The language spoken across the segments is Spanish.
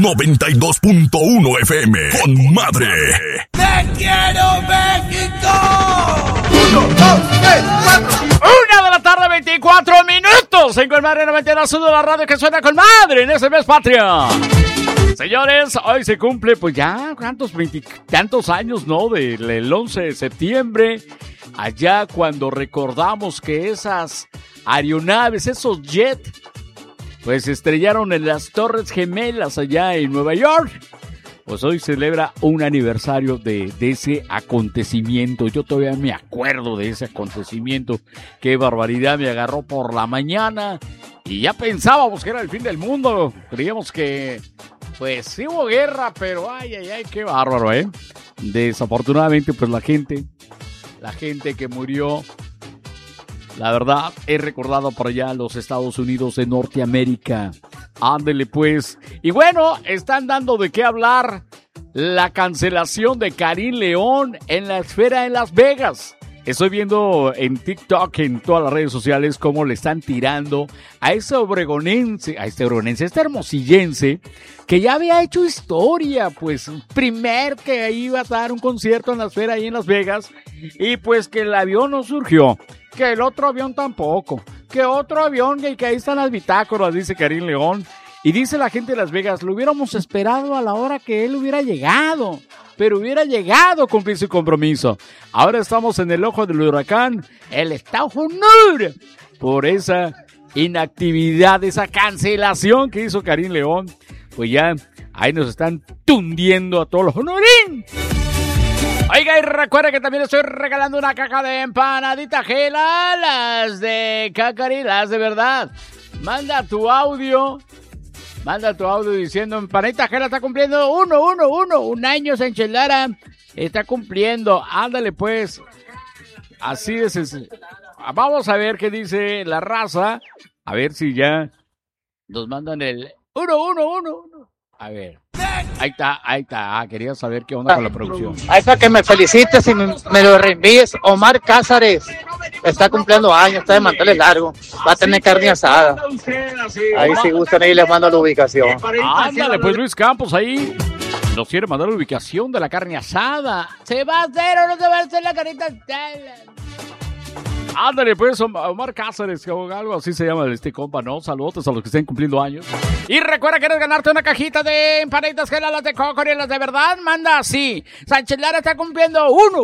92.1 FM. Con madre. ¡Te quiero, México! 1, 2, 3, 4. 1:24 en Con Madre 92.1, la radio que suena con madre en ese mes patria. Señores, hoy se cumple, pues ya, ¿cuántos? 20 tantos años, ¿no? Del 11 de septiembre, allá cuando recordamos que esas aeronaves, esos jets, pues se estrellaron en las Torres Gemelas allá en Nueva York. Pues hoy celebra un aniversario de ese acontecimiento. Yo todavía me acuerdo de ese acontecimiento. Qué barbaridad, me agarró por la mañana y ya pensábamos que era el fin del mundo. Creíamos que, pues sí hubo guerra, pero ay, qué bárbaro, ¿eh? Desafortunadamente, pues la gente que murió, la verdad, es recordado por allá en los Estados Unidos de Norteamérica. Ándele pues. Y bueno, están dando de qué hablar la cancelación de Karim León en la esfera en Las Vegas. Estoy viendo en TikTok, en todas las redes sociales, cómo le están tirando a este hermosillense, que ya había hecho historia, pues, primer que iba a dar un concierto en la esfera ahí en Las Vegas, y pues que el avión no surgió, que el otro avión tampoco, que otro avión, y que ahí están las bitácoras, dice Karim León. Y dice la gente de Las Vegas, lo hubiéramos esperado a la hora que él hubiera llegado, pero hubiera llegado a cumplir su compromiso. Ahora estamos en el ojo del huracán, el Estados Unidos, por esa inactividad, esa cancelación que hizo Karim León. Pues ya, ahí nos están tundiendo a todos los honorín. Oiga, y recuerda que también estoy regalando una caja de empanadita Gela, las de Cacari, las de verdad. Manda tu audio diciendo, empanadita Gela está cumpliendo un año, Sánchez Lara está cumpliendo. Ándale pues, así de sencillo. Vamos a ver qué dice la raza, a ver si ya nos mandan el 1. A ver. Ahí está. Quería saber qué onda con la producción. Ahí para que me felicites y me lo reenvíes. Omar Cázares está cumpliendo años, está de manteles largos. Va a tener carne asada. Ahí si gustan, ahí les mando la ubicación. Ándale, pues Luis Campos ahí nos quiere mandar la ubicación de la carne asada. ¿Se va a hacer o no se va a hacer la carnita asada? Ándale, pues, Omar Cáceres, algo así se llama este compa, ¿no? Saludos a los que estén cumpliendo años. Y recuerda que quieres ganarte una cajita de empanaditas Gela, las de coco y las de verdad, manda así. Sánchez Lara está cumpliendo un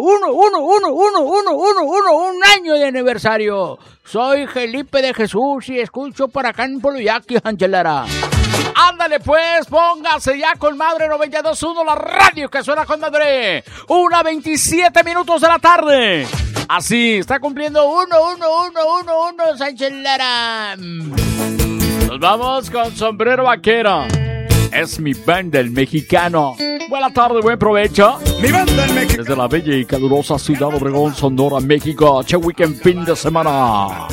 año de aniversario. Soy Felipe de Jesús y escucho por acá en Poloyaki, Sánchez Lara. Ándale pues, póngase ya con Madre 92.1, la radio que suena con madre. 1:27 de la tarde. Así, está cumpliendo uno, Sánchez Lara. Nos vamos con Sombrero Vaquero. Es mi banda el mexicano. Buena tarde, buen provecho. Mi banda el mexicano. Desde la bella y calurosa ciudad de Obregón, Sonora, México. Che weekend fin de semana.